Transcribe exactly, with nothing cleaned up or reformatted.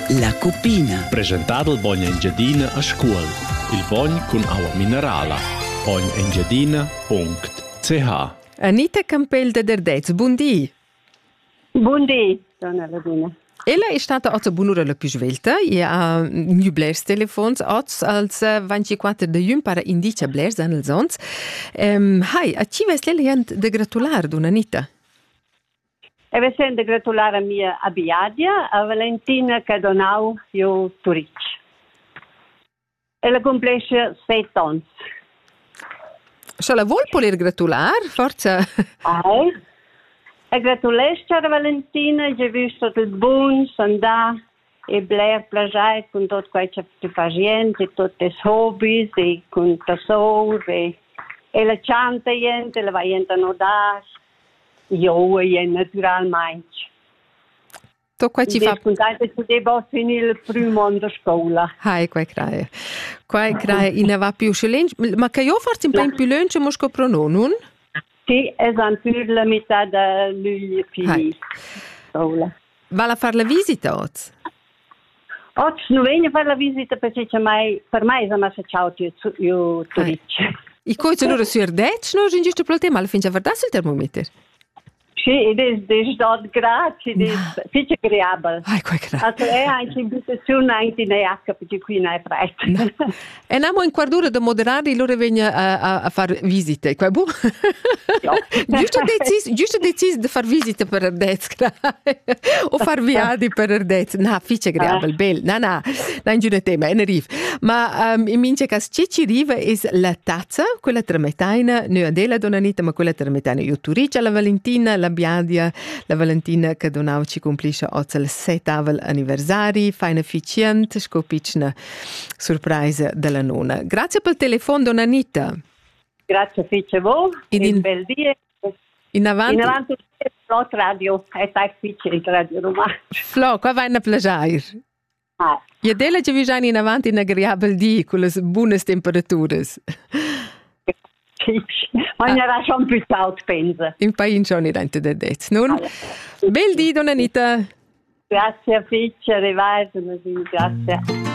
La Cupina. Presentato il Vogn Engiadina a scuola. Il Vogn con acqua minerale. vogn engiadina punto c h. Anita Campbell de Derdez, buondì. Buondì, donna Ladina. Ella è stata oggi buon'ora la più svelta. E ha new blers telefons oggi als ventiquattro de jun para indice blers an els ons. Um, hai, a ci ves lei de gratular, donna Anita? E vi sento gratulare a mia abiadia, a Valentina Cadonau, io Turic. E la compleisce sette anni. Se la vuol poter gratular, forza. Ah, e gratulesce a Valentina, che ha visto il buon, sandà, e Blair plagiare con tutto quello che ti fa gente, tutti i hobby, e con tesori, e la canta gente, la va gente a nodare. Io e naturalmente. To qua ci fa... Contente che devo finire il primo anno di scuola. Hai, qua craia. Qua craia, in va più scelenci. Ma che io forse un po' più lungo, ma scopro non, non? Sì, è sempre la metà da luglio finita. Va a fare la visita oggi? Oggi non vengo a fare la visita perché mai, per me è una ciao io Turic. I coi allora su Erdec, no? Non giusto per il tema, alla fine già guardasse il termometro? Sì, ed è, è stato grazie, ed è molto agreabile. Ai, qua craia. Also è anche invitazione anche in Eacca, perché qui non è freddo. E andiamo in quadura da moderare, loro vengono a, a, a fare visite, qua bu? Giusto deciso, giusto deciso di fare visite per Erdez, o fare viadi per Erdez. No, fice agreabile, bello. No, no, non è un tema, è un riff. Ma um, in mince che ci arriva è la tazza, quella tremetaina, non è della Donna Anita, ma quella tremetaina. Io Turic, la Valentina, la Biadia, la Valentina che donau ci complisce oggi il settavo anniversari, fine efficient, scopicna sorpresa della nonna. Grazie per il telefono, Donna Anita. Grazie fice voi, in, in bel dia. In avanti. In avanti Flot Radio, è fice il Radio Romano. Flo, qua vai a plagiare. Ah. E della che vi in avanti in agreabile di con le buone temperature. Ma ne era schon più out, pensa. In paese non è niente da dire. Non? Bel dì, Donna Anita. Grazie a Fitch, arrivederci, grazie.